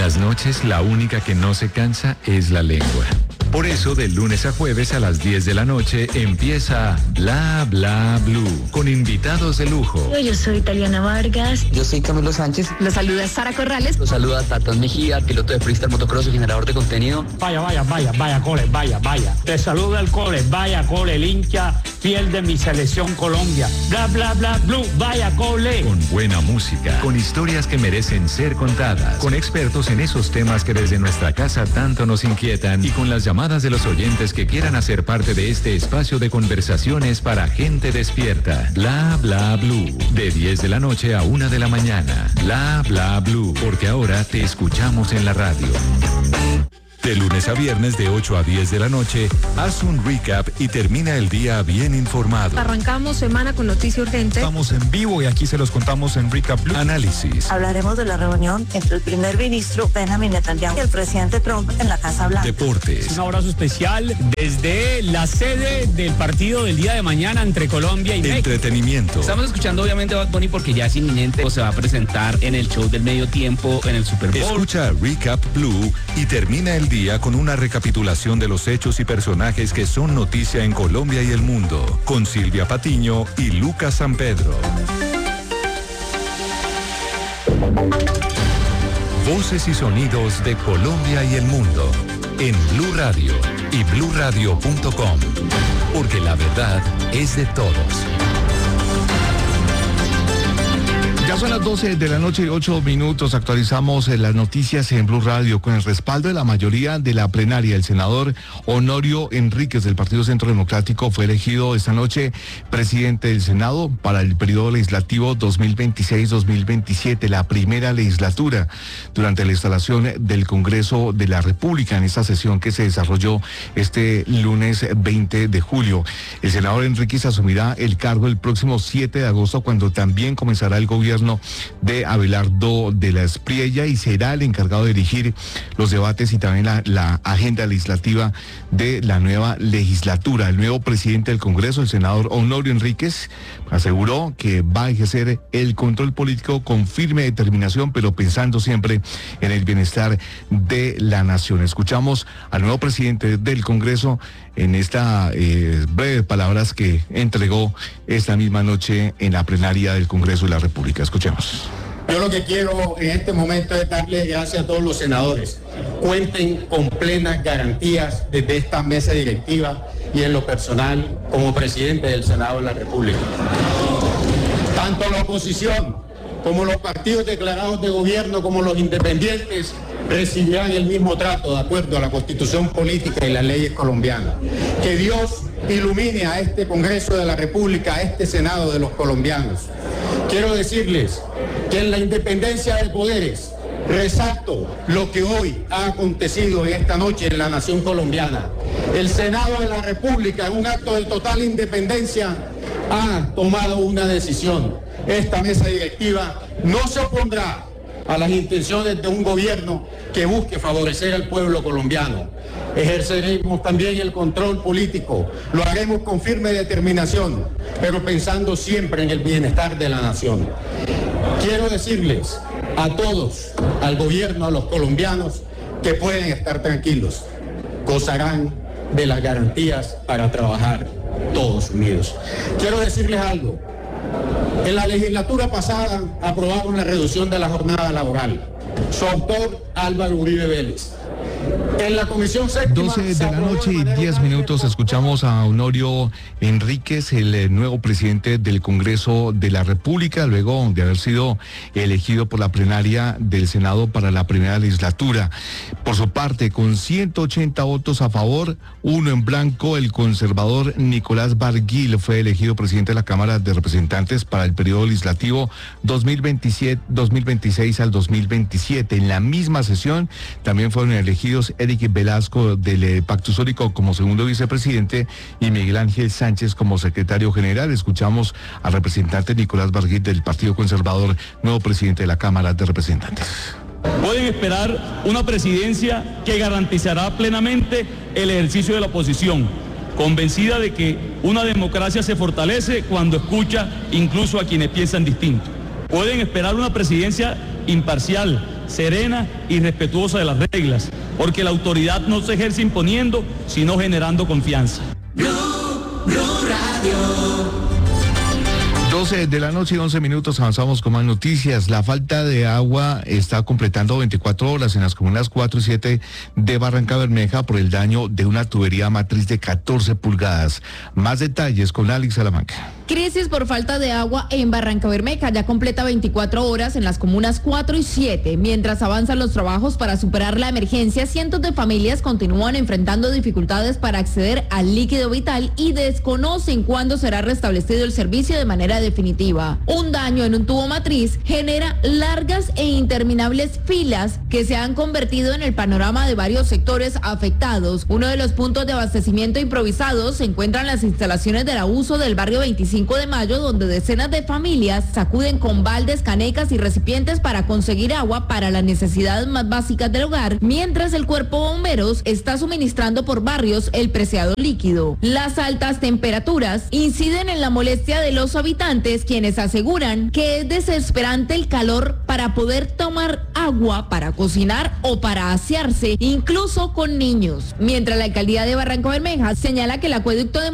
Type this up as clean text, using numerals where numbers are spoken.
las noches la única que no se cansa es la lengua. Por eso, de lunes a jueves a las 10 de la noche empieza Bla Bla Blue, con invitados de lujo. Yo soy Taliana Vargas. Yo soy Camilo Sánchez. Los saluda Sara Corrales. Los saluda Tatán Mejía, piloto de freestyle, motocross y generador de contenido. Vaya, cole, vaya. Te saluda el cole, vaya, cole, el hincha fiel de mi selección Colombia. Bla, bla, bla, blue, vaya, cole. Con buena música, con historias que merecen ser contadas, con expertos en esos temas que desde nuestra casa tanto nos inquietan y con las llamadas de los oyentes que quieran hacer parte de este espacio de conversaciones para gente despierta. Bla Bla Blue, de 10 de la noche a 1 de la mañana. Bla Bla Blue, porque ahora te escuchamos en la radio. De lunes a viernes de 8 a 10 de la noche, haz un recap y termina el día bien informado. Arrancamos semana con noticia urgente. Estamos en vivo y aquí se los contamos en Recap Blue. Análisis. Hablaremos de la reunión entre el primer ministro Benjamin Netanyahu y el presidente Trump en la Casa Blanca. Deportes. Un abrazo especial desde la sede del partido del día de mañana entre Colombia y México. Entretenimiento. Estamos escuchando obviamente a Bad Bunny porque ya es inminente, se va a presentar en el show del medio tiempo en el Super Bowl. Escucha Recap Blue y termina el día con una recapitulación de los hechos y personajes que son noticia en Colombia y el mundo, con Silvia Patiño y Lucas San Pedro. Voces y sonidos de Colombia y el mundo en Blue Radio y bluradio.com, porque la verdad es de todos. Ya son las 12 de la noche y 8 minutos. Actualizamos las noticias en Blue Radio. Con el respaldo de la mayoría de la plenaria, el senador Honorio Enríquez del Partido Centro Democrático fue elegido esta noche presidente del Senado para el periodo legislativo 2026-2027, la primera legislatura, durante la instalación del Congreso de la República en esta sesión que se desarrolló este lunes 20 de julio. El senador Enríquez asumirá el cargo el próximo 7 de agosto, cuando también comenzará el gobierno de Abelardo de la Espriella, y será el encargado de dirigir los debates y también la agenda legislativa de la nueva legislatura. El nuevo presidente del Congreso, el senador Honorio Enríquez, aseguró que va a ejercer el control político con firme determinación, pero pensando siempre en el bienestar de la nación. Escuchamos al nuevo presidente del Congreso en estas breves palabras que entregó esta misma noche en la plenaria del Congreso de la República. Escuchemos. Yo lo que quiero en este momento es darle gracias a todos los senadores. Cuenten con plenas garantías desde esta mesa directiva y en lo personal como presidente del Senado de la República. Tanto la oposición como los partidos declarados de gobierno como los independientes recibirán el mismo trato de acuerdo a la Constitución política y las leyes colombianas. Que Dios ilumine a este Congreso de la República, a este Senado de los colombianos. Quiero decirles que en la independencia de poderes resalto lo que hoy ha acontecido en esta noche en la nación colombiana. El Senado de la República, en un acto de total independencia, ha tomado una decisión. Esta mesa directiva no se opondrá a las intenciones de un gobierno que busque favorecer al pueblo colombiano. Ejerceremos también el control político, lo haremos con firme determinación, pero pensando siempre en el bienestar de la nación. Quiero decirles a todos, al gobierno, a los colombianos, que pueden estar tranquilos, gozarán de las garantías para trabajar todos unidos. Quiero decirles algo. En la legislatura pasada aprobaron la reducción de la jornada laboral. Su autor, Álvaro Uribe Vélez. En la comisión séptima... 12 de la noche y 10 minutos, escuchamos a Honorio Enríquez, el nuevo presidente del Congreso de la República, luego de haber sido elegido por la plenaria del Senado para la primera legislatura. Por su parte, con 180 votos a favor, 1 en blanco, el conservador Nicolás Barguil fue elegido presidente de la Cámara de Representantes para el periodo legislativo 2026 al 2027. En la misma sesión también fueron elegidos Eric Velasco del Pacto Histórico como segundo vicepresidente y Miguel Ángel Sánchez como secretario general. Escuchamos al representante Nicolás Barguil del Partido Conservador, nuevo presidente de la Cámara de Representantes. Pueden esperar una presidencia que garantizará plenamente el ejercicio de la oposición, convencida de que una democracia se fortalece cuando escucha incluso a quienes piensan distinto. Pueden esperar una presidencia imparcial, serena y respetuosa de las reglas, porque la autoridad no se ejerce imponiendo, sino generando confianza. 12 de la noche y 11 minutos, avanzamos con más noticias. La falta de agua está completando 24 horas en las comunas 4 y 7 de Barrancabermeja por el daño de una tubería matriz de 14 pulgadas. Más detalles con Alex Salamanca. Crisis por falta de agua en Barrancabermeja ya completa 24 horas en las comunas 4 y 7. Mientras avanzan los trabajos para superar la emergencia, cientos de familias continúan enfrentando dificultades para acceder al líquido vital y desconocen cuándo será restablecido el servicio de manera definitiva. Un daño en un tubo matriz genera largas e interminables filas que se han convertido en el panorama de varios sectores afectados. Uno de los puntos de abastecimiento improvisados se encuentran las instalaciones del abuso del barrio 25 de Mayo, donde decenas de familias sacuden con baldes, canecas y recipientes para conseguir agua para las necesidades más básicas del hogar, mientras el cuerpo de bomberos está suministrando por barrios el preciado líquido. Las altas temperaturas inciden en la molestia de los habitantes, quienes aseguran que es desesperante el calor para poder tomar agua, para cocinar o para asearse, incluso con niños. Mientras la alcaldía de Barrancabermeja señala que el acueducto de